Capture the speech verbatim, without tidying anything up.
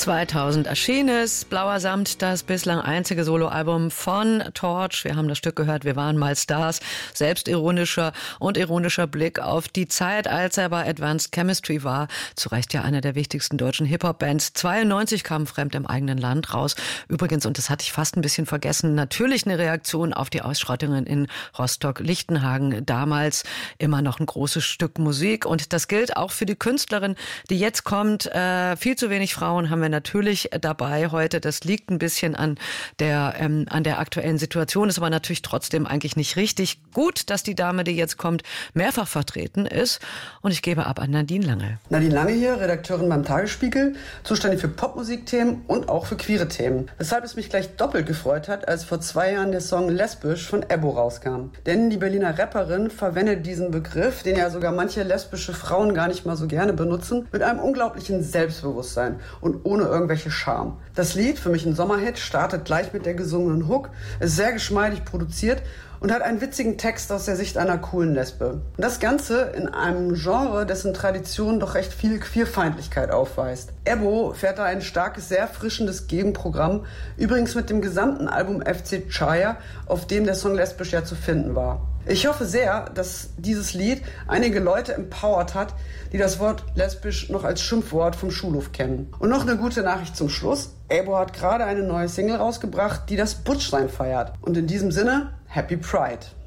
zweitausend erschien es, Blauer Samt, das bislang einzige Soloalbum von Torch. Wir haben das Stück gehört, wir waren mal Stars. Selbstironischer und ironischer Blick auf die Zeit, als er bei Advanced Chemistry war. Zu Recht ja einer der wichtigsten deutschen Hip-Hop-Bands. zweiundneunzig kam Fremd im eigenen Land raus. Übrigens, und das hatte ich fast ein bisschen vergessen, natürlich eine Reaktion auf die Ausschrottungen in Rostock-Lichtenhagen. Damals immer noch ein großes Stück Musik. Und das gilt auch für die Künstlerin, die jetzt kommt. Äh, viel zu wenig Frauen haben wir natürlich dabei heute. Das liegt ein bisschen an der, ähm, an der aktuellen Situation, ist aber natürlich trotzdem eigentlich nicht richtig. Gut, dass die Dame, die jetzt kommt, mehrfach vertreten ist. Und ich gebe ab an Nadine Lange. Nadine Lange hier, Redakteurin beim Tagesspiegel, zuständig für Popmusikthemen und auch für queere Themen. Weshalb es mich gleich doppelt gefreut hat, als vor zwei Jahren der Song Lesbisch von Ebbo rauskam. Denn die Berliner Rapperin verwendet diesen Begriff, den ja sogar manche lesbische Frauen gar nicht mal so gerne benutzen, mit einem unglaublichen Selbstbewusstsein und ohne irgendwelche Scham. Das Lied, für mich ein Sommerhit, startet gleich mit der gesungenen Hook, ist sehr geschmeidig produziert und hat einen witzigen Text aus der Sicht einer coolen Lesbe. Und das Ganze in einem Genre, dessen Tradition doch recht viel Queerfeindlichkeit aufweist. Ebbo fährt da ein starkes, sehr erfrischendes Gegenprogramm, übrigens mit dem gesamten Album F C Chaya, auf dem der Song Lesbisch ja zu finden war. Ich hoffe sehr, dass dieses Lied einige Leute empowert hat, die das Wort lesbisch noch als Schimpfwort vom Schulhof kennen. Und noch eine gute Nachricht zum Schluss. Ebbo hat gerade eine neue Single rausgebracht, die das Butchsein feiert. Und in diesem Sinne, Happy Pride.